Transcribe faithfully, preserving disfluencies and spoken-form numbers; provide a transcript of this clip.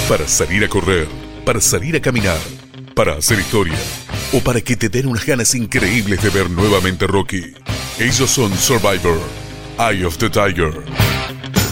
Para salir a correr, para salir a caminar, para hacer historia o para que te den unas ganas increíbles de ver nuevamente Rocky. Ellos son Survivor, Eye of the Tiger.